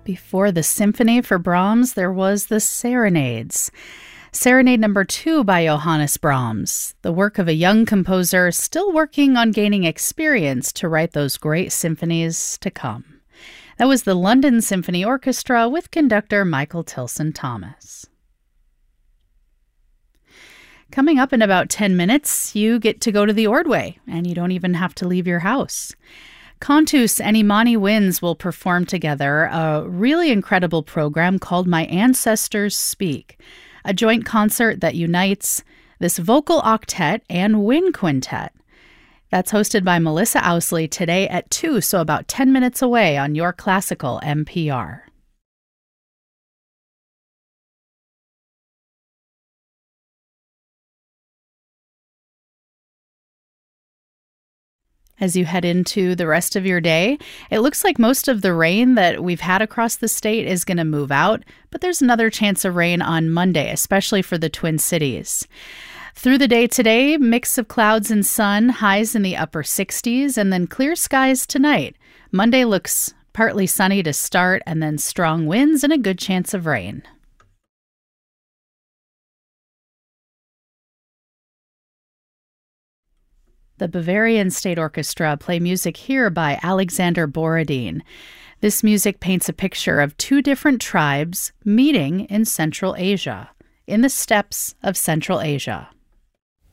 Before the symphony for Brahms, there was the Serenades. Serenade number 2 by Johannes Brahms, the work of a young composer still working on gaining experience to write those great symphonies to come. That was the London Symphony Orchestra with conductor Michael Tilson Thomas. Coming up in about 10 minutes, you get to go to the Ordway, and you don't even have to leave your house. Contus and Imani Winds will perform together a really incredible program called My Ancestors Speak, a joint concert that unites this vocal octet and wind quintet. That's hosted by Melissa Ousley today at 2, so about 10 minutes away on Your Classical NPR. As you head into the rest of your day, it looks like most of the rain that we've had across the state is going to move out, but there's another chance of rain on Monday, especially for the Twin Cities. Through the day today, mix of clouds and sun, highs in the upper 60s, and then clear skies tonight. Monday looks partly sunny to start, and then strong winds and a good chance of rain. The Bavarian State Orchestra play music here by Alexander Borodin. This music paints a picture of two different tribes meeting in Central Asia, in the steppes of Central Asia.